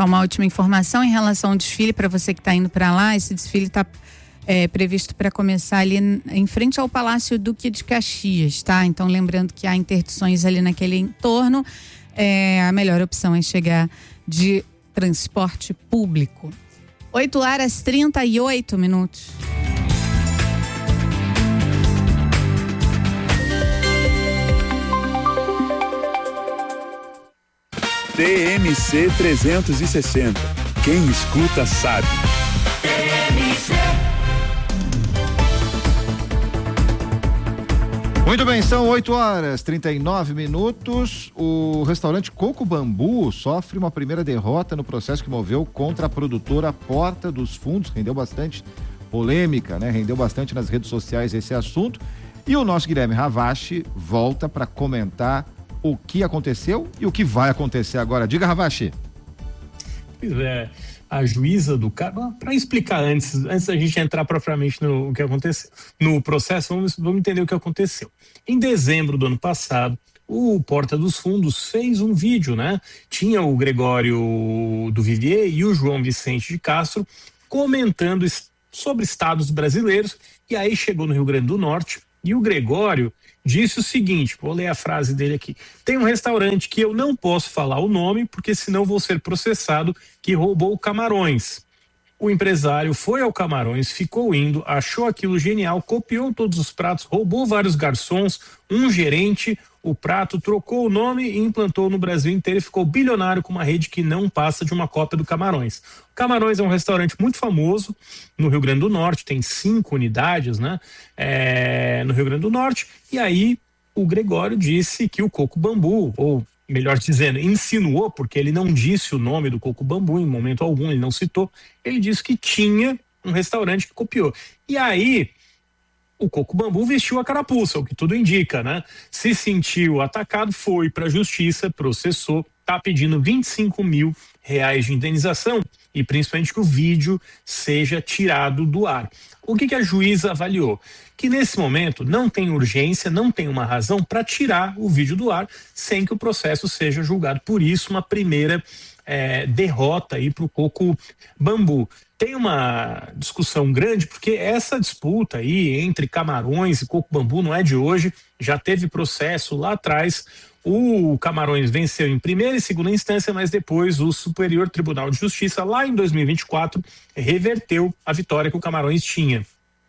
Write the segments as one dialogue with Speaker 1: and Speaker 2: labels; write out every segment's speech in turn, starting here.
Speaker 1: Só uma última informação em relação ao desfile, para você que está indo para lá, esse desfile está previsto para começar ali em frente ao Palácio Duque de Caxias, tá? Então, lembrando que há interdições ali naquele entorno, a melhor opção é chegar de transporte público. 8h38.
Speaker 2: TMC 360. Quem escuta sabe. TMC.
Speaker 3: Muito bem, são 8h39. O restaurante Coco Bambu sofre uma primeira derrota no processo que moveu contra a produtora Porta dos Fundos. Rendeu bastante polêmica, né? Rendeu bastante nas redes sociais esse assunto. E o nosso Guilherme Ravache volta para comentar o que aconteceu e o que vai acontecer agora. Diga, Ravache.
Speaker 4: Pois é, a juíza do caso, para explicar antes da gente entrar propriamente no que aconteceu, no processo, vamos entender o que aconteceu. Em dezembro do ano passado, o Porta dos Fundos fez um vídeo, né? Tinha o Gregório do Vivier e o João Vicente de Castro comentando sobre estados brasileiros, e aí chegou no Rio Grande do Norte, e o Gregório disse o seguinte, vou ler a frase dele aqui: tem um restaurante que eu não posso falar o nome porque senão vou ser processado, que roubou camarões. O empresário foi ao Camarões, ficou indo, achou aquilo genial, copiou todos os pratos, roubou vários garçons, um gerente, o prato, trocou o nome e implantou no Brasil inteiro e ficou bilionário com uma rede que não passa de uma cópia do Camarões. O Camarões é um restaurante muito famoso no Rio Grande do Norte, tem 5 unidades, né? No Rio Grande do Norte, e aí o Gregório disse que o Coco Bambu, ou melhor dizendo, insinuou, porque ele não disse o nome do Coco Bambu em momento algum, ele não citou, ele disse que tinha um restaurante que copiou. E aí o Coco Bambu vestiu a carapuça, o que tudo indica, né? Se sentiu atacado, foi para a justiça, processou, tá pedindo R$25 mil de indenização e principalmente que o vídeo seja tirado do ar. O que a juíza avaliou? Que nesse momento não tem urgência, não tem uma razão para tirar o vídeo do ar sem que o processo seja julgado. Por isso, uma primeira derrota aí para o Coco Bambu. Tem uma discussão grande, porque essa disputa aí entre Camarões e Coco Bambu não é de hoje, já teve processo lá atrás. O Camarões venceu em primeira e segunda instância, mas depois o Superior Tribunal de Justiça, lá em 2024, reverteu a vitória que o Camarões tinha.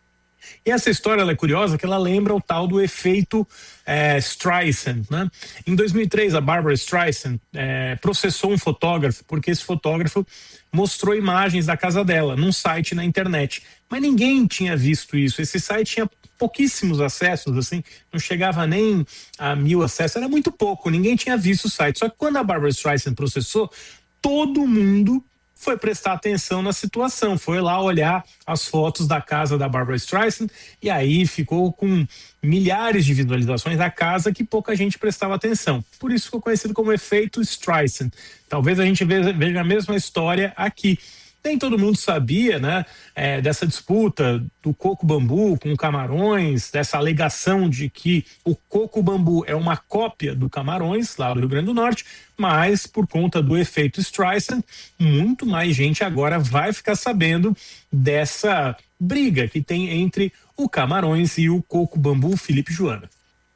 Speaker 4: E essa história ela é curiosa, que ela lembra o tal do efeito Streisand, né? Em 2003, a Barbra Streisand processou um fotógrafo, porque esse fotógrafo mostrou imagens da casa dela num site na internet. Mas ninguém tinha visto isso. Esse site tinha pouquíssimos acessos, assim, não chegava nem a 1.000 acessos, era muito pouco, ninguém tinha visto o site. Só que quando a Barbra Streisand processou, todo mundo foi prestar atenção na situação, foi lá olhar as fotos da casa da Barbra Streisand e aí ficou com milhares de visualizações da casa que pouca gente prestava atenção. Por isso ficou conhecido como efeito Streisand. Talvez a gente veja a mesma história aqui. Nem todo mundo sabia, né, dessa disputa do Coco Bambu com Camarões, dessa alegação de que o Coco Bambu é uma cópia do Camarões, lá do Rio Grande do Norte, mas por conta do efeito Streisand, muito mais gente agora vai ficar sabendo dessa briga que tem entre o Camarões e o Coco Bambu. Felipe Joana.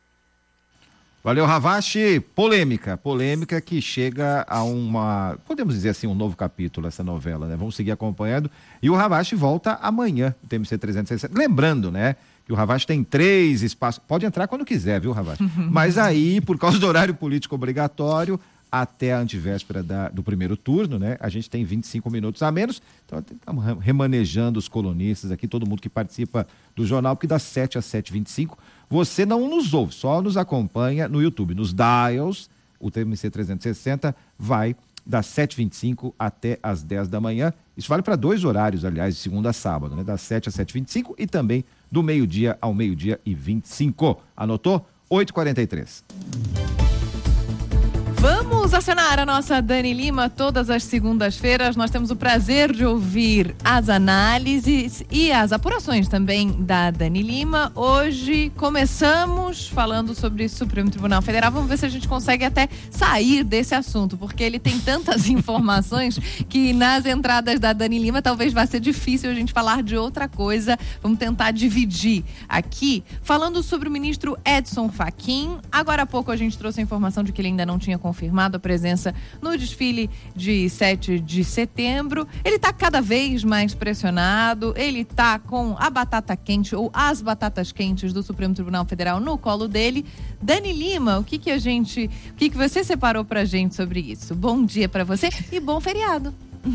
Speaker 3: Valeu, Ravache. Polêmica que chega a podemos dizer assim, um novo capítulo essa novela, né? Vamos seguir acompanhando. E o Ravache volta amanhã, o TMC 360. Lembrando, né, que o Ravache tem 3 espaços. Pode entrar quando quiser, viu, Ravache? Mas aí, por causa do horário político obrigatório, até a antivéspera do primeiro turno, né? A gente tem 25 minutos a menos, então estamos remanejando os colunistas aqui, todo mundo que participa do jornal, porque das 7 às 7h25, você não nos ouve, só nos acompanha no YouTube, nos dials, o TMC 360 vai das 7h25 até as 10 da manhã, isso vale para 2 horários, aliás, de segunda a sábado, né? Das 7 às 7h25 e também do meio-dia ao 12h25. Anotou? 8h43.
Speaker 1: Vamos
Speaker 5: Vamos acionar a nossa Dani Lima. Todas as segundas-feiras nós temos o prazer de ouvir as análises e as apurações também da Dani Lima. Hoje começamos falando sobre Supremo Tribunal Federal. Vamos ver se a gente consegue até sair desse assunto, porque ele tem tantas informações que nas entradas da Dani Lima talvez vá ser difícil a gente falar de outra coisa. Vamos tentar dividir aqui, falando sobre o ministro Edson Fachin. Agora há pouco a gente trouxe a informação de que ele ainda não tinha confirmado a presença no desfile de 7 de setembro. Ele está cada vez mais pressionado, ele está com a batata quente ou as batatas quentes do Supremo Tribunal Federal no colo dele. Dani Lima, o que você separou pra gente sobre isso? Bom dia pra você e bom feriado.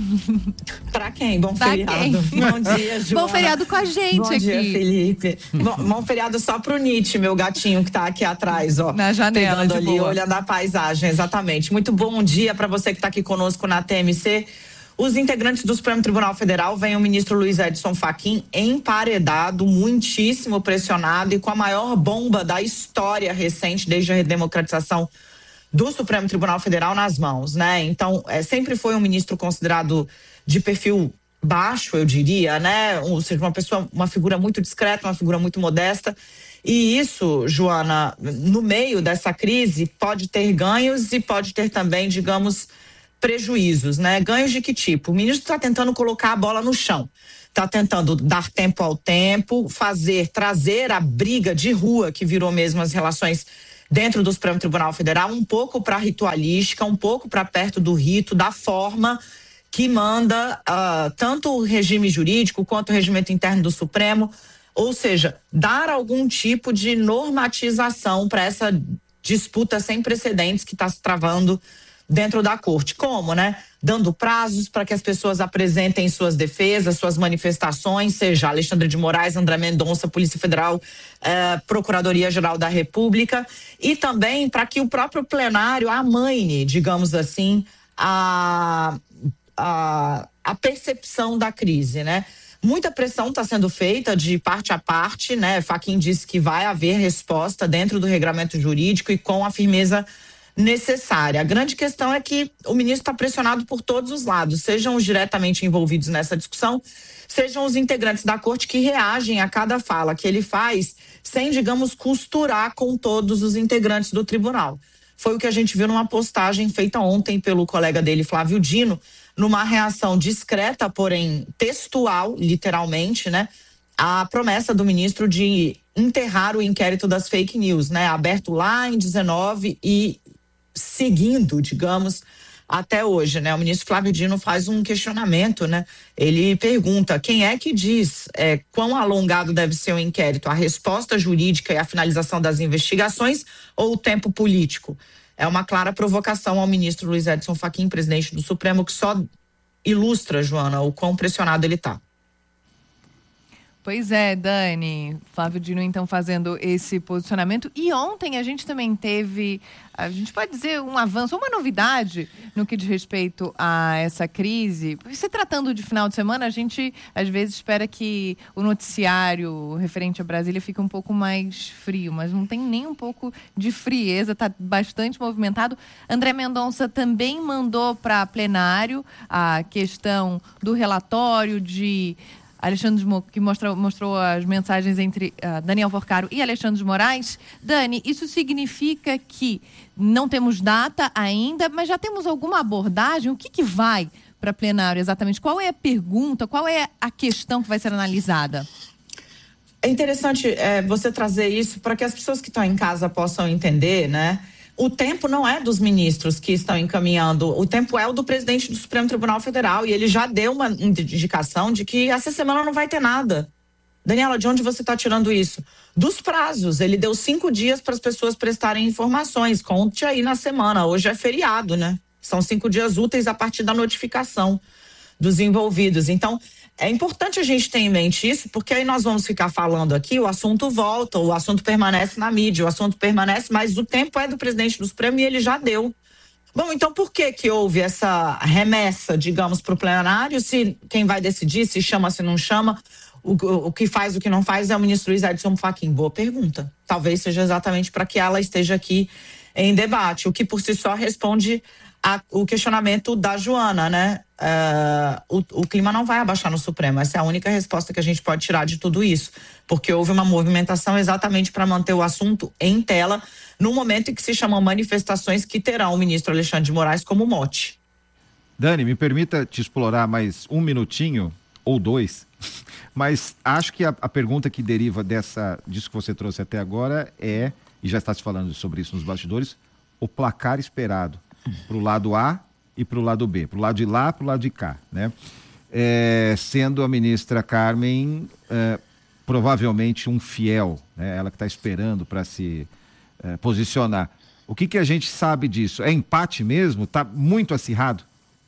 Speaker 6: Pra quem? Bom feriado. Bom dia, Joana.
Speaker 5: Bom feriado com a gente
Speaker 6: aqui. Bom dia, Felipe. Bom feriado só pro Nietzsche, meu gatinho que tá aqui atrás, ó.
Speaker 5: Na janela,
Speaker 6: pegando ali, olhando a paisagem, exatamente. Muito bom dia pra você que tá aqui conosco na TMC. Os integrantes do Supremo Tribunal Federal veem o ministro Luiz Edson Fachin emparedado, muitíssimo pressionado e com a maior bomba da história recente, desde a redemocratização do Supremo Tribunal Federal nas mãos, né? Então, sempre foi um ministro considerado de perfil baixo, eu diria, né? Ou seja, uma figura muito discreta, uma figura muito modesta. E isso, Joana, no meio dessa crise, pode ter ganhos e pode ter também, digamos, prejuízos, né? Ganhos de que tipo? O ministro está tentando colocar a bola no chão. Está tentando dar tempo ao tempo, trazer a briga de rua que virou mesmo as relações dentro do Supremo Tribunal Federal, um pouco para a ritualística, um pouco para perto do rito, da forma que manda tanto o regime jurídico quanto o regimento interno do Supremo, ou seja, dar algum tipo de normatização para essa disputa sem precedentes que está se travando dentro da corte. Como, né? Dando prazos para que as pessoas apresentem suas defesas, suas manifestações, seja Alexandre de Moraes, André Mendonça, Polícia Federal, Procuradoria-Geral da República, e também para que o próprio plenário amaine, digamos assim, a percepção da crise, né? Muita pressão está sendo feita de parte a parte, né? Fachin disse que vai haver resposta dentro do regramento jurídico e com a firmeza necessária. A grande questão é que o ministro está pressionado por todos os lados, sejam os diretamente envolvidos nessa discussão, sejam os integrantes da corte que reagem a cada fala que ele faz, sem, digamos, costurar com todos os integrantes do tribunal. Foi o que a gente viu numa postagem feita ontem pelo colega dele, Flávio Dino, numa reação discreta, porém textual, literalmente, né? A promessa do ministro de enterrar o inquérito das fake news, né? Aberto lá em 19 e seguindo, digamos, até hoje, né? O ministro Flávio Dino faz um questionamento, né? Ele pergunta: quem é que diz quão alongado deve ser o inquérito? A resposta jurídica e a finalização das investigações ou o tempo político? É uma clara provocação ao ministro Luiz Edson Fachin, presidente do Supremo, que só ilustra, Joana, o quão pressionado ele está.
Speaker 5: Pois é, Dani. Flávio Dino, então, fazendo esse posicionamento. E ontem a gente também teve, a gente pode dizer, um avanço, uma novidade no que diz respeito a essa crise. Se tratando de final de semana, a gente, às vezes, espera que o noticiário referente a Brasília fique um pouco mais frio, mas não tem nem um pouco de frieza, está bastante movimentado. André Mendonça também mandou para plenário a questão do relatório de Alexandre, que mostrou as mensagens entre Daniel Porcaro e Alexandre de Moraes. Dani, isso significa que não temos data ainda, mas já temos alguma abordagem? O que vai para plenário exatamente? Qual é a pergunta, qual é a questão que vai ser analisada?
Speaker 6: É interessante você trazer isso para que as pessoas que estão em casa possam entender, né? O tempo não é dos ministros que estão encaminhando, o tempo é o do presidente do Supremo Tribunal Federal, e ele já deu uma indicação de que essa semana não vai ter nada. Daniela, de onde você está tirando isso? Dos prazos. Ele deu 5 dias para as pessoas prestarem informações. Conte aí na semana. Hoje é feriado, né? São 5 dias úteis a partir da notificação dos envolvidos. Então, é importante a gente ter em mente isso, porque aí nós vamos ficar falando aqui, o assunto volta, o assunto permanece na mídia, o assunto permanece, mas o tempo é do presidente do Supremo e ele já deu. Bom, então por que houve essa remessa, digamos, para o plenário? Se quem vai decidir, se chama, se não chama, o que faz, o que não faz é o ministro Luiz Edson Fachin. Boa pergunta. Talvez seja exatamente para que ela esteja aqui em debate, o que por si só responde o questionamento da Joana, né? O clima não vai abaixar no Supremo. Essa é a única resposta que a gente pode tirar de tudo isso, porque houve uma movimentação exatamente para manter o assunto em tela, no momento em que se chamam manifestações que terão o ministro Alexandre de Moraes como mote.
Speaker 3: Dani, me permita te explorar mais um minutinho ou dois, mas acho que a pergunta que deriva disso que você trouxe até agora e já está se falando sobre isso nos bastidores, o placar esperado para o lado A e para o lado B, para o lado de lá, para o lado de cá, né? Sendo a ministra Carmen provavelmente um fiel, né? Ela que está esperando para se posicionar. O que a gente sabe disso? É empate mesmo? Está muito acirrado?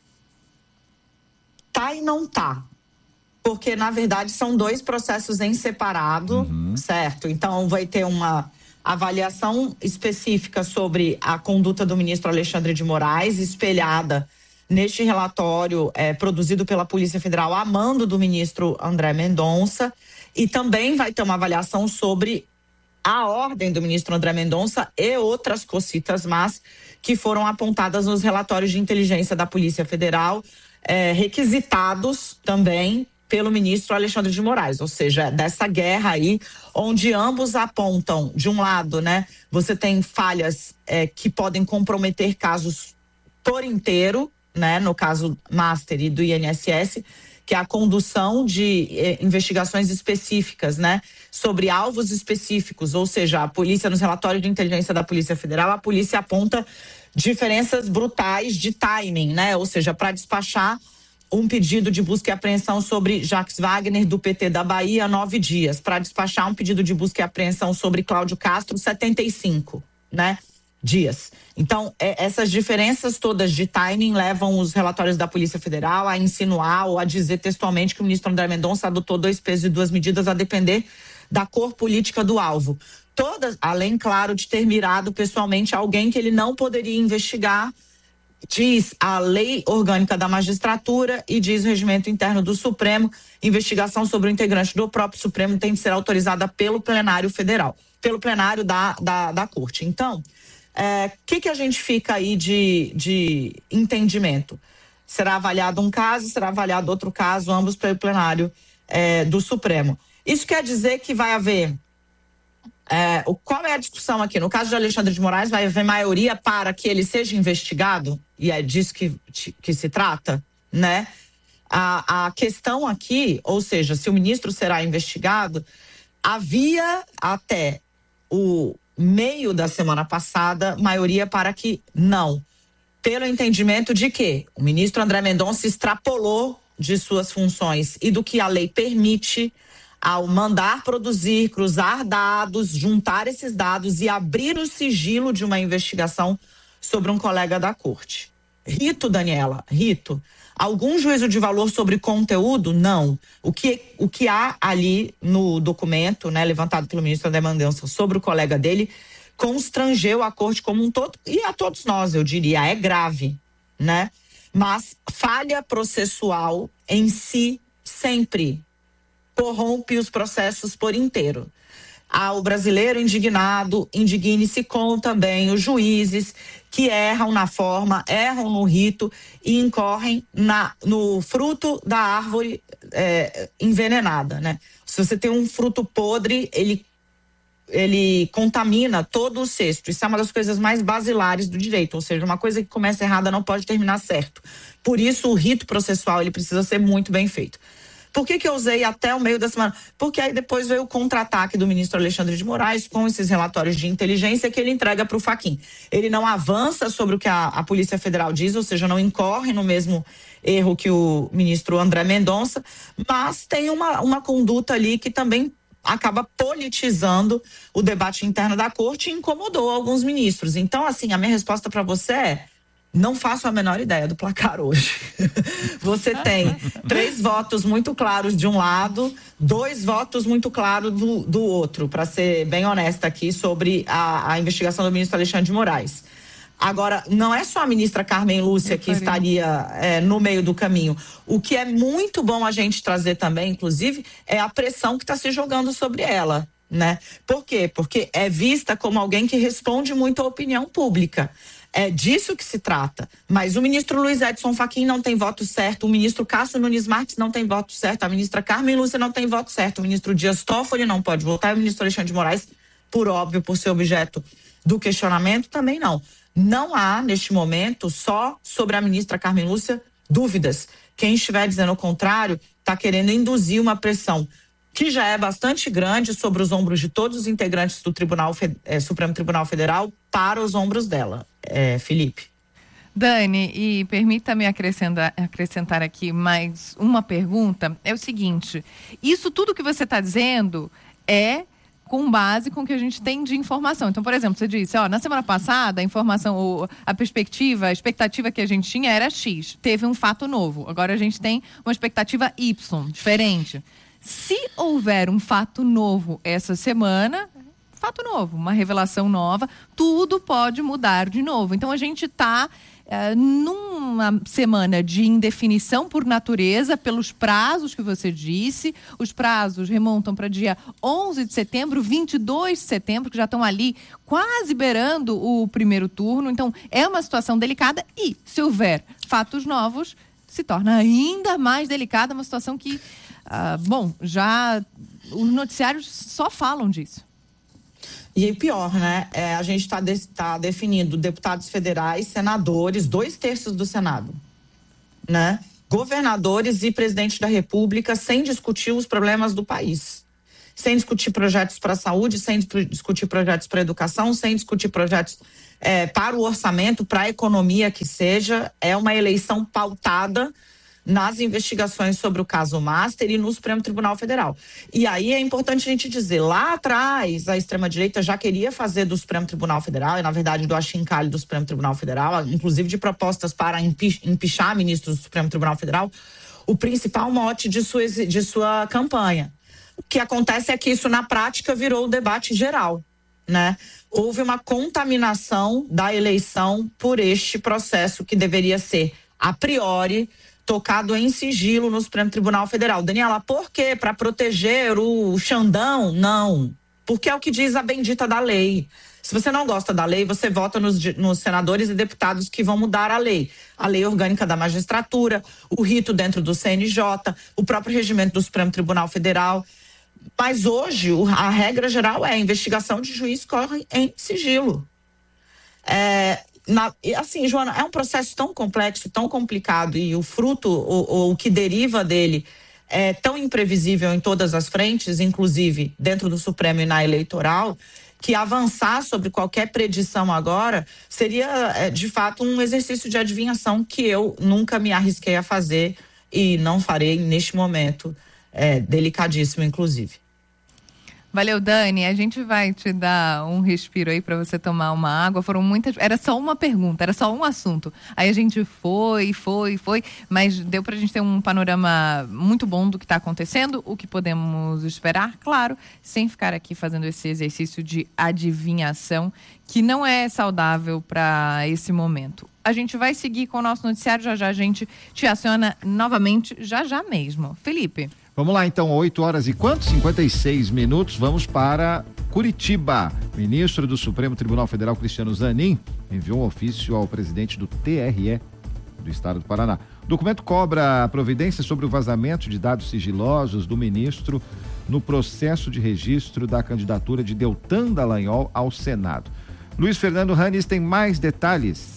Speaker 6: Tá e não tá. Porque, na verdade, são dois processos em separado, certo? Então, vai ter uma avaliação específica sobre a conduta do ministro Alexandre de Moraes, espelhada neste relatório produzido pela Polícia Federal a mando do ministro André Mendonça, e também vai ter uma avaliação sobre a ordem do ministro André Mendonça e outras cocitas más que foram apontadas nos relatórios de inteligência da Polícia Federal, requisitados também pelo ministro Alexandre de Moraes, ou seja, dessa guerra aí, onde ambos apontam, de um lado, né, você tem falhas que podem comprometer casos por inteiro, né, no caso Master e do INSS, que é a condução de investigações específicas, né, sobre alvos específicos, ou seja, a polícia, nos relatórios de inteligência da Polícia Federal, a polícia aponta diferenças brutais de timing, né, ou seja, para despachar um pedido de busca e apreensão sobre Jacques Wagner, do PT da Bahia, 9 dias. Para despachar um pedido de busca e apreensão sobre Cláudio Castro, 75, né, dias. Então, essas diferenças todas de timing levam os relatórios da Polícia Federal a insinuar ou a dizer textualmente que o ministro André Mendonça adotou 2 pesos e 2 medidas a depender da cor política do alvo. Todas, além, claro, de ter mirado pessoalmente alguém que ele não poderia investigar, diz a lei orgânica da magistratura e diz o regimento interno do Supremo, investigação sobre o integrante do próprio Supremo tem de ser autorizada pelo plenário federal, pelo plenário da corte. Então, que a gente fica aí de entendimento? Será avaliado um caso, será avaliado outro caso, ambos pelo plenário do Supremo. Isso quer dizer que vai haver... qual é a discussão aqui? No caso de Alexandre de Moraes, vai haver maioria para que ele seja investigado? E é disso que se trata, né? A questão aqui, ou seja, se o ministro será investigado, havia até o meio da semana passada maioria para que não. Pelo entendimento de que o ministro André Mendonça extrapolou de suas funções e do que a lei permite ao mandar produzir, cruzar dados, juntar esses dados e abrir o sigilo de uma investigação sobre um colega da corte. Rito, Daniela, rito. Algum juízo de valor sobre conteúdo? Não. O que há ali no documento, né, levantado pelo ministro André Mendonça sobre o colega dele, constrangeu a corte como um todo, e a todos nós, eu diria, é grave, né? Mas falha processual em si sempre corrompe os processos por inteiro. O brasileiro indignado, indigne-se com também os juízes que erram na forma, erram no rito e incorrem no fruto da árvore envenenada, né? Se você tem um fruto podre, ele contamina todo o cesto. Isso é uma das coisas mais basilares do direito, ou seja, uma coisa que começa errada não pode terminar certo. Por isso, o rito processual ele precisa ser muito bem feito. Por que eu usei até o meio da semana? Porque aí depois veio o contra-ataque do ministro Alexandre de Moraes com esses relatórios de inteligência que ele entrega para o Fachin. Ele não avança sobre o que a Polícia Federal diz, ou seja, não incorre no mesmo erro que o ministro André Mendonça, mas tem uma conduta ali que também acaba politizando o debate interno da corte e incomodou alguns ministros. Então, assim, a minha resposta para você é: não faço a menor ideia do placar hoje. Você tem 3 votos muito claros de um lado, 2 votos muito claros do outro, para ser bem honesta aqui sobre a investigação do ministro Alexandre de Moraes. Agora, não é só a ministra Carmen Lúcia que estaria no meio do caminho. O que é muito bom a gente trazer também, inclusive, é a pressão que está se jogando sobre ela. né? Por quê? Porque é vista como alguém que responde muito à opinião pública. É disso que se trata. Mas o ministro Luiz Edson Fachin não tem voto certo, o ministro Cássio Nunes Marques não tem voto certo, a ministra Carmen Lúcia não tem voto certo, o ministro Dias Toffoli não pode votar, e o ministro Alexandre de Moraes, por óbvio, por ser objeto do questionamento, também não. Não há, neste momento, só sobre a ministra Carmen Lúcia, dúvidas. Quem estiver dizendo o contrário está querendo induzir uma pressão que já é bastante grande sobre os ombros de todos os integrantes do Supremo Tribunal Federal para os ombros dela. Felipe.
Speaker 5: Dani, e permita-me acrescentar aqui mais uma pergunta. É o seguinte, isso tudo que você está dizendo é com base com o que a gente tem de informação. Então, por exemplo, você disse, na semana passada, a informação, a expectativa que a gente tinha era X. Teve um fato novo. Agora a gente tem uma expectativa Y, diferente. Se houver um fato novo essa semana, fato novo, uma revelação nova, tudo pode mudar de novo. Então, a gente está numa semana de indefinição por natureza, pelos prazos que você disse. Os prazos remontam para dia 11 de setembro, 22 de setembro, que já estão ali quase beirando o primeiro turno. Então, é uma situação delicada e, se houver fatos novos, se torna ainda mais delicada, uma situação que, já os noticiários só falam disso.
Speaker 6: E pior, né? A gente está definindo deputados federais, senadores, 2/3 do Senado, né? Governadores e presidente da República, sem discutir os problemas do país. Sem discutir projetos para a saúde, sem discutir projetos para a educação, sem discutir projetos para o orçamento, para a economia que seja. É uma eleição pautada nas investigações sobre o caso Master e no Supremo Tribunal Federal. E aí é importante a gente dizer, lá atrás a extrema-direita já queria fazer do Supremo Tribunal Federal, e na verdade do achincalho do Supremo Tribunal Federal, inclusive de propostas para empichar ministros do Supremo Tribunal Federal, o principal mote de sua campanha. O que acontece é que isso na prática virou o debate geral, né? Houve uma contaminação da eleição por este processo que deveria ser, a priori, tocado em sigilo no Supremo Tribunal Federal. Daniela, por quê? Para proteger o Xandão? Não. Porque é o que diz a bendita da lei. Se você não gosta da lei, você vota nos senadores e deputados que vão mudar a lei orgânica da magistratura, o rito dentro do CNJ, o próprio regimento do Supremo Tribunal Federal. Mas hoje, a regra geral a investigação de juiz corre em sigilo. Assim, Joana, é um processo tão complexo, tão complicado, e o fruto, o que deriva dele é tão imprevisível em todas as frentes, inclusive dentro do Supremo e na eleitoral, que avançar sobre qualquer predição agora seria, de fato, um exercício de adivinhação que eu nunca me arrisquei a fazer e não farei neste momento, delicadíssimo, inclusive.
Speaker 5: Valeu, Dani. A gente vai te dar um respiro aí para você tomar uma água. Era só uma pergunta, era só um assunto. Aí a gente foi, mas deu pra gente ter um panorama muito bom do que está acontecendo, o que podemos esperar, claro, sem ficar aqui fazendo esse exercício de adivinhação, que não é saudável para esse momento. A gente vai seguir com o nosso noticiário, já a gente te aciona novamente, já mesmo. Felipe.
Speaker 3: Vamos lá, então, 8 horas e quanto? 56 minutos. Vamos para Curitiba. Ministro do Supremo Tribunal Federal, Cristiano Zanin, enviou um ofício ao presidente do TRE do Estado do Paraná. O documento cobra a providência sobre o vazamento de dados sigilosos do ministro no processo de registro da candidatura de Deltan Dallagnol ao Senado. Luiz Fernando Ranes tem mais detalhes.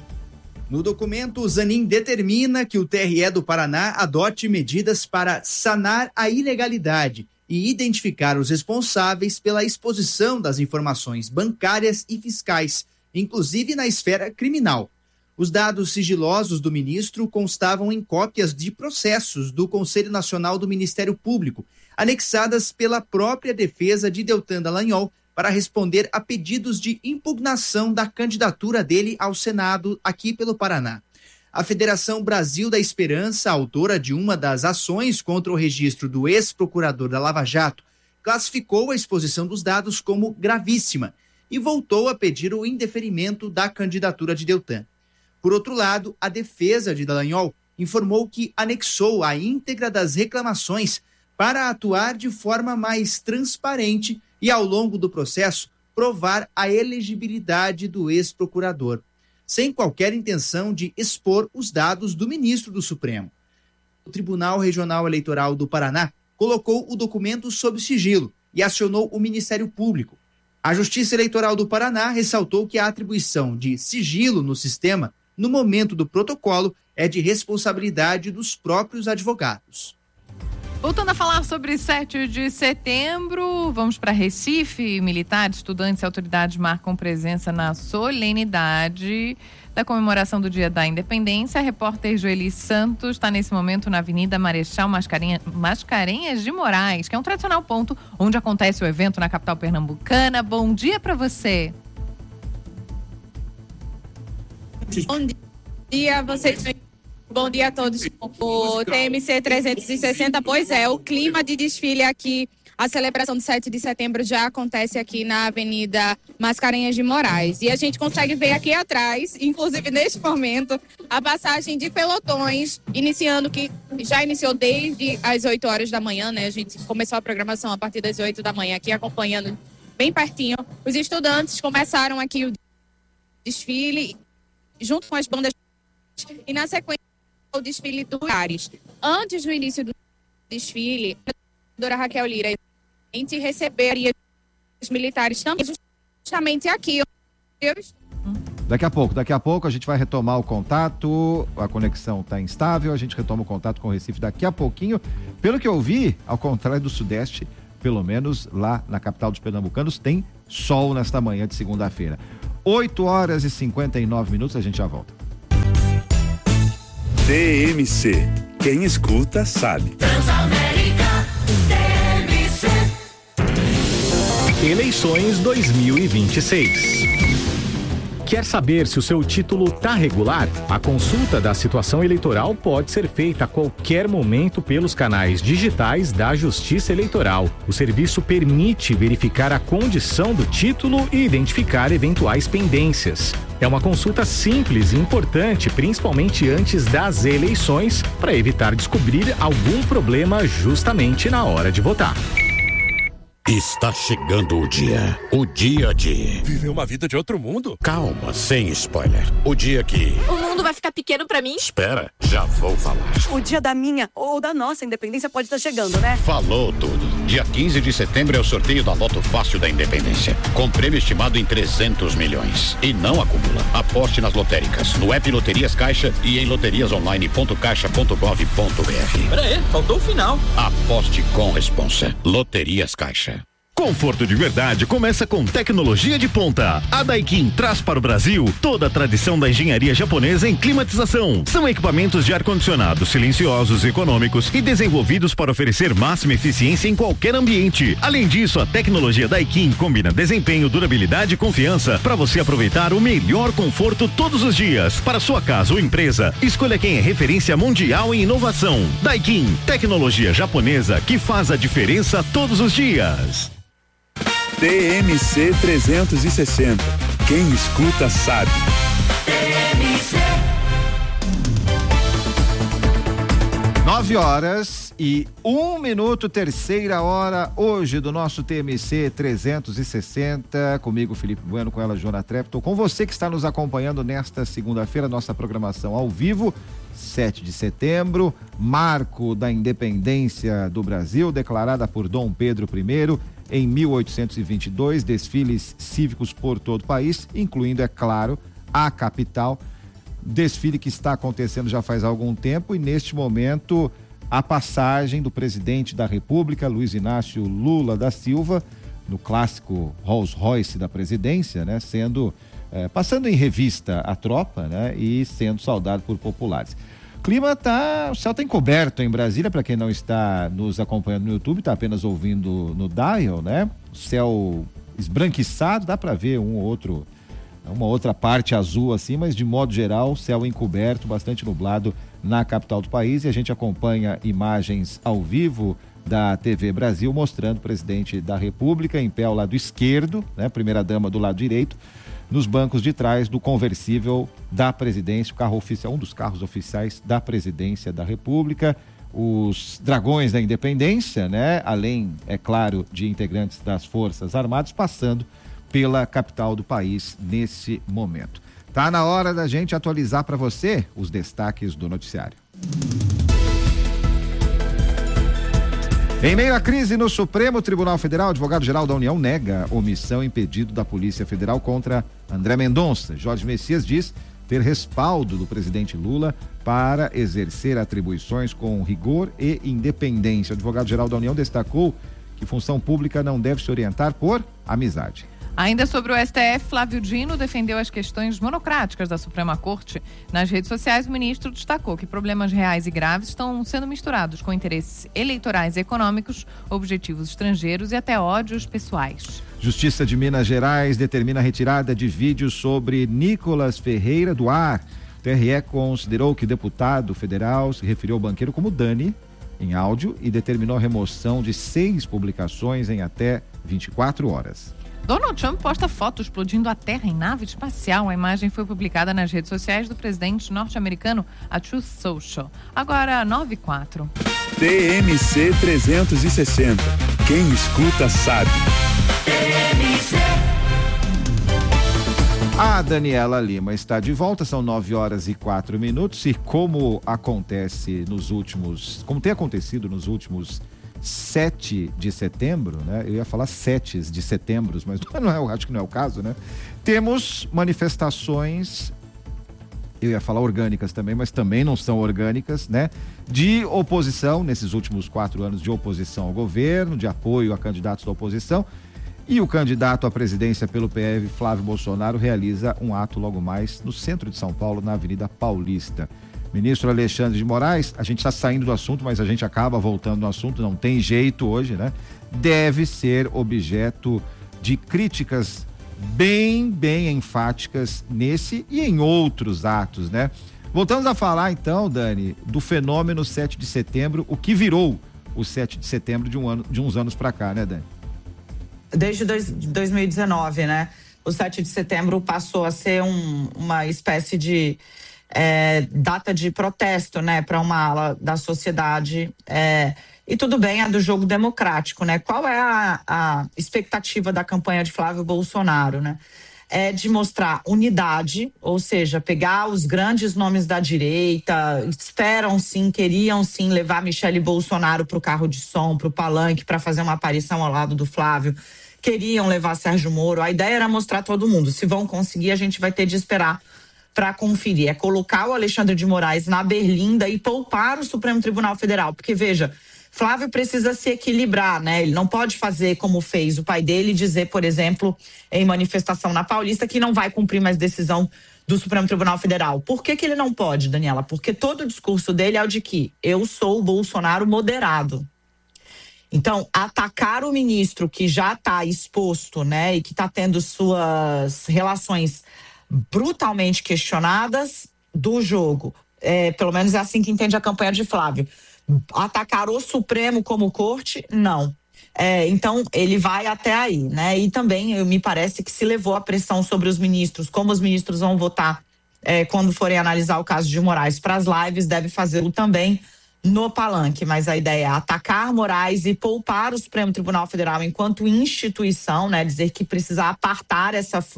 Speaker 7: No documento, Zanin determina que o TRE do Paraná adote medidas para sanar a ilegalidade e identificar os responsáveis pela exposição das informações bancárias e fiscais, inclusive na esfera criminal. Os dados sigilosos do ministro constavam em cópias de processos do Conselho Nacional do Ministério Público, anexadas pela própria defesa de Deltan Dallagnol, para responder a pedidos de impugnação da candidatura dele ao Senado aqui pelo Paraná. A Federação Brasil da Esperança, autora de uma das ações contra o registro do ex-procurador da Lava Jato, classificou a exposição dos dados como gravíssima e voltou a pedir o indeferimento da candidatura de Deltan. Por outro lado, a defesa de Dallagnol informou que anexou a íntegra das reclamações para atuar de forma mais transparente e, ao longo do processo, provar a elegibilidade do ex-procurador, sem qualquer intenção de expor os dados do ministro do Supremo. O Tribunal Regional Eleitoral do Paraná colocou o documento sob sigilo e acionou o Ministério Público. A Justiça Eleitoral do Paraná ressaltou que a atribuição de sigilo no sistema, no momento do protocolo, é de responsabilidade dos próprios advogados.
Speaker 5: Voltando a falar sobre 7 de setembro, vamos para Recife. Militares, estudantes e autoridades marcam presença na solenidade da comemoração do Dia da Independência. A repórter Joeli Santos está nesse momento na Avenida Marechal Mascarenhas de Moraes, que é um tradicional ponto onde acontece o evento na capital pernambucana. Bom dia para você.
Speaker 8: Bom dia a vocês. Bom dia a todos. O TMC 360, pois é, o clima de desfile aqui, a celebração do 7 de setembro já acontece aqui na Avenida Mascarenhas de Moraes. E a gente consegue ver aqui atrás, inclusive neste momento, a passagem de pelotões, que já iniciou desde as 8 horas da manhã, né? A gente começou a programação a partir das 8 da manhã aqui, acompanhando bem pertinho. Os estudantes começaram aqui o desfile, junto com as bandas, e na sequência o desfile do Ares. Antes do início do desfile, a doutora Raquel Lira, a gente receberia os militares também, justamente aqui.
Speaker 3: Daqui a pouco a gente vai retomar o contato, a conexão está instável, a gente retoma o contato com o Recife daqui a pouquinho. Pelo que eu vi, ao contrário do Sudeste, pelo menos lá na capital dos pernambucanos, tem sol nesta manhã de segunda-feira. 8 horas e 59 minutos, a gente já volta.
Speaker 2: TMC. Quem escuta sabe.
Speaker 9: Transamérica TMC. Eleições 2026. Quer saber se o seu título está regular? A consulta da situação eleitoral pode ser feita a qualquer momento pelos canais digitais da Justiça Eleitoral. O serviço permite verificar a condição do título e identificar eventuais pendências. É uma consulta simples e importante, principalmente antes das eleições, para evitar descobrir algum problema justamente na hora de votar.
Speaker 10: Está chegando o dia de
Speaker 11: viver uma vida de outro mundo.
Speaker 10: Calma, sem spoiler. O dia que
Speaker 12: o mundo vai ficar pequeno pra mim.
Speaker 10: Espera, já vou falar.
Speaker 12: O dia da minha ou da nossa independência pode estar chegando, né?
Speaker 10: Falou tudo. Dia 15 de setembro é o sorteio da Loto Fácil da Independência, com prêmio estimado em 300 milhões. E não acumula. Aposte nas lotéricas, no app Loterias Caixa e em loteriasonline.caixa.gov.br.
Speaker 11: Peraí, faltou o final.
Speaker 10: Aposte com responsa. Loterias Caixa.
Speaker 13: Conforto de verdade começa com tecnologia de ponta. A Daikin traz para o Brasil toda a tradição da engenharia japonesa em climatização. São equipamentos de ar-condicionado silenciosos e econômicos e desenvolvidos para oferecer máxima eficiência em qualquer ambiente. Além disso, a tecnologia Daikin combina desempenho, durabilidade e confiança para você aproveitar o melhor conforto todos os dias. Para sua casa ou empresa, escolha quem é referência mundial em inovação. Daikin, tecnologia japonesa que faz a diferença todos os dias.
Speaker 2: TMC 360. Quem escuta sabe.
Speaker 9: TMC.
Speaker 3: 9 horas e 1 minuto, terceira hora hoje do nosso TMC 360. Comigo, Felipe Bueno, com ela, Joana Trepton. Com você que está nos acompanhando nesta segunda-feira, nossa programação ao vivo. 7 de setembro, marco da independência do Brasil, declarada por Dom Pedro I em 1822, desfiles cívicos por todo o país, incluindo, é claro, a capital. Desfile que está acontecendo já faz algum tempo e, neste momento, a passagem do presidente da República, Luiz Inácio Lula da Silva, no clássico Rolls Royce da presidência, né, passando em revista a tropa, né, e sendo saudado por populares. O céu está encoberto em Brasília, para quem não está nos acompanhando no YouTube, está apenas ouvindo no dial, né? O céu esbranquiçado, dá para ver uma outra parte azul assim, mas de modo geral, céu encoberto, bastante nublado na capital do país, e a gente acompanha imagens ao vivo da TV Brasil mostrando o presidente da República em pé ao lado esquerdo, né? Primeira-dama do lado direito, nos bancos de trás do conversível da presidência, o carro oficial, um dos carros oficiais da presidência da República. os Dragões da Independência, né? Além, é claro, de integrantes das Forças Armadas, passando pela capital do país nesse momento. Tá na hora da gente atualizar para você os destaques do noticiário. Em meio à crise no Supremo Tribunal Federal, o advogado-geral da União nega omissão em pedido da Polícia Federal contra André Mendonça. Jorge Messias diz ter respaldo do presidente Lula para exercer atribuições com rigor e independência. O advogado-geral da União destacou que função pública não deve se orientar por amizade.
Speaker 5: Ainda sobre o STF, Flávio Dino defendeu as questões monocráticas da Suprema Corte. Nas redes sociais, o ministro destacou que problemas reais e graves estão sendo misturados com interesses eleitorais e econômicos, objetivos estrangeiros e até ódios pessoais.
Speaker 3: Justiça de Minas Gerais determina a retirada de vídeos sobre Nicolas Ferreira do ar. O TRE considerou que o deputado federal se referiu ao banqueiro como Dani em áudio e determinou a remoção de 6 publicações em até 24 horas.
Speaker 5: Donald Trump posta foto explodindo a Terra em nave espacial. A imagem foi publicada nas redes sociais do presidente norte-americano, a Truth Social. Agora, 9h04.
Speaker 2: TMC 360. Quem escuta sabe. TMC.
Speaker 3: A Daniela Lima está de volta, são 9h04 e como tem acontecido nos últimos 7 de setembro, né? Eu ia falar 7 de setembro, mas acho que não é o caso, né? Temos manifestações, eu ia falar orgânicas também, mas também não são orgânicas, né? De oposição, nesses últimos 4 anos de oposição ao governo, de apoio a candidatos da oposição. E o candidato à presidência pelo PL, Flávio Bolsonaro, realiza um ato logo mais no centro de São Paulo, na Avenida Paulista. Ministro Alexandre de Moraes, a gente está saindo do assunto, mas a gente acaba voltando no assunto, não tem jeito hoje, né? Deve ser objeto de críticas bem enfáticas nesse e em outros atos, né? Voltamos a falar então, Dani, do fenômeno 7 de setembro, o que virou o 7 de setembro de uns anos para cá, né, Dani?
Speaker 6: Desde 2019, né? O 7 de setembro passou a ser uma espécie de data de protesto, né, para uma ala da sociedade, e tudo bem, é do jogo democrático, né? Qual é a expectativa da campanha de Flávio Bolsonaro, né? É de mostrar unidade, ou seja, pegar os grandes nomes da direita, queriam sim levar Michele Bolsonaro para o carro de som, para o palanque, para fazer uma aparição ao lado do Flávio, queriam levar Sérgio Moro, a ideia era mostrar todo mundo, se vão conseguir a gente vai ter de esperar para conferir, é colocar o Alexandre de Moraes na berlinda e poupar o Supremo Tribunal Federal, porque veja, Flávio precisa se equilibrar, né? Ele não pode fazer como fez o pai dele, dizer, por exemplo, em manifestação na Paulista, que não vai cumprir mais decisão do Supremo Tribunal Federal. Por que ele não pode, Daniela? Porque todo o discurso dele é o de que eu sou o Bolsonaro moderado. Então, atacar o ministro que já está exposto, né, e que está tendo suas relações brutalmente questionadas do jogo, pelo menos é assim que entende a campanha de Flávio. Atacar o Supremo como corte, não. Então, ele vai até aí, né? E também, me parece que se levou a pressão sobre os ministros, como os ministros vão votar quando forem analisar o caso de Moraes para as lives, deve fazê-lo também no palanque. Mas a ideia é atacar Moraes e poupar o Supremo Tribunal Federal enquanto instituição, né? Dizer que precisa apartar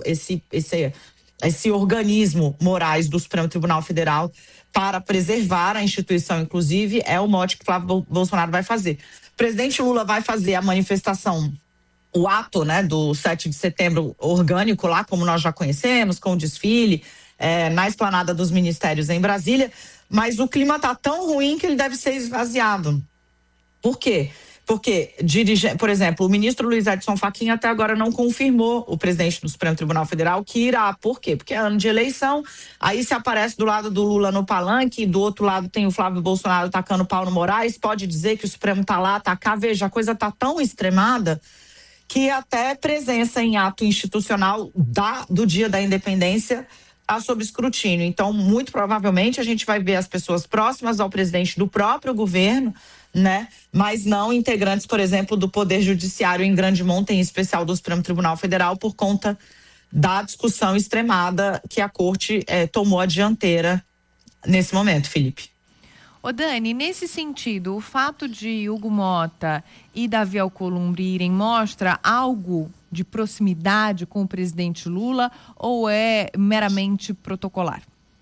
Speaker 6: esse organismo Moraes do Supremo Tribunal Federal para preservar a instituição, inclusive, é o mote que Flávio Bolsonaro vai fazer. O presidente Lula vai fazer a manifestação, o ato, né, do 7 de setembro orgânico lá, como nós já conhecemos, com o desfile, na esplanada dos ministérios em Brasília, mas o clima está tão ruim que ele deve ser esvaziado. Por quê? Porque, por exemplo, o ministro Luiz Edson Fachin até agora não confirmou o presidente do Supremo Tribunal Federal que irá. Por quê? Porque é ano de eleição, aí se aparece do lado do Lula no palanque, do outro lado tem o Flávio Bolsonaro tacando pau no Moraes, pode dizer que o Supremo está lá, tá cá. Veja, a coisa está tão extremada que até presença em ato institucional do Dia da Independência está sob escrutínio. Então, muito provavelmente, a gente vai ver as pessoas próximas ao presidente do próprio governo, né? Mas não integrantes, por exemplo, do Poder Judiciário em grande monta, em especial do Supremo Tribunal Federal, por conta da discussão extremada que a Corte tomou a dianteira nesse momento, Felipe.
Speaker 5: Ô Dani, nesse sentido, o fato de Hugo Mota e Davi Alcolumbre irem mostra algo de proximidade com o presidente Lula ou é meramente protocolar?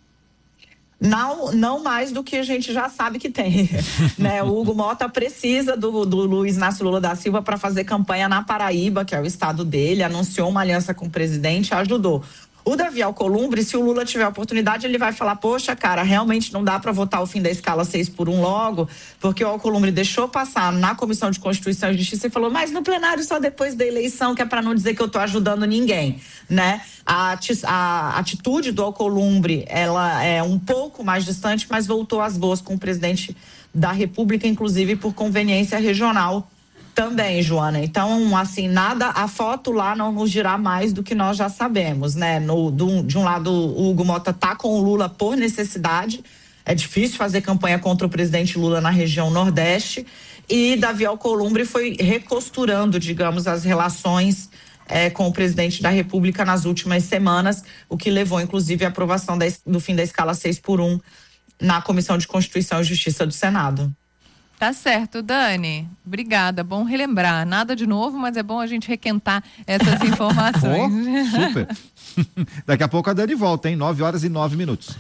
Speaker 6: Não mais do que a gente já sabe que tem, né? O Hugo Mota precisa do Luiz Inácio Lula da Silva para fazer campanha na Paraíba, que é o estado dele, anunciou uma aliança com o presidente, ajudou. O Davi Alcolumbre, se o Lula tiver a oportunidade, ele vai falar, poxa, cara, realmente não dá para votar o fim da escala 6x1 logo, porque o Alcolumbre deixou passar na Comissão de Constituição e Justiça e falou, mas no plenário só depois da eleição, que é para não dizer que eu tô ajudando ninguém, né? A atitude do Alcolumbre, ela é um pouco mais distante, mas voltou às boas com o presidente da República, inclusive por conveniência regional também, Joana. Então, assim, a foto lá não nos dirá mais do que nós já sabemos, né? De um lado, o Hugo Mota tá com o Lula por necessidade, é difícil fazer campanha contra o presidente Lula na região Nordeste, e Davi Alcolumbre foi recosturando, digamos, as relações com o presidente da República nas últimas semanas, o que levou, inclusive, à aprovação do fim da escala 6x1 na Comissão de Constituição e Justiça do Senado.
Speaker 5: Tá certo, Dani. Obrigada. Bom relembrar. Nada de novo, mas é bom a gente requentar essas informações.
Speaker 3: Super. Daqui a pouco a Dani volta, hein? 9h09.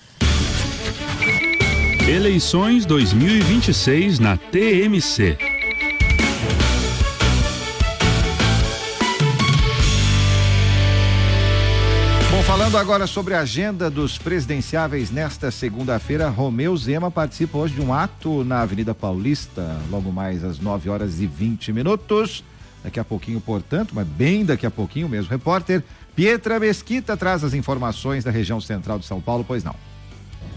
Speaker 2: Eleições 2026 na TMC.
Speaker 3: Bom, falando agora sobre a agenda dos presidenciáveis nesta segunda-feira, Romeu Zema participa hoje de um ato na Avenida Paulista, logo mais às 9h20. Daqui a pouquinho, portanto, mas bem daqui a pouquinho mesmo, repórter Pietra Mesquita traz as informações da região central de São Paulo, pois não.